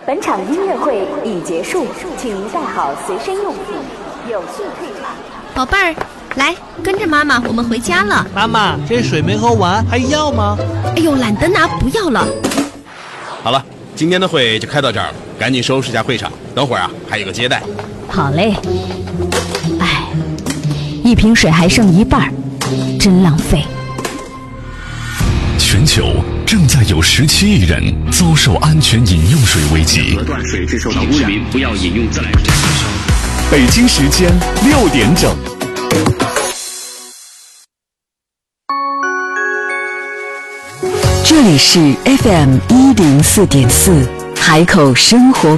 本场音乐会已结束，请您带好随身用品，有序退场。 宝贝儿，来，跟着妈妈，我们回家了。 妈妈，这水没喝完，还要吗？ 哎呦，懒得拿，不要了。 好了，今天的会就开到这儿了，赶紧收拾一下会场，等会儿啊还有个接待。 好嘞。哎，一瓶水还剩一半，真浪费。 全球正在有17亿人遭受安全饮用水危机。 断水致受到污染，不要饮用自来水。 北京时间6点整。 这里是 FM 104.4海口生活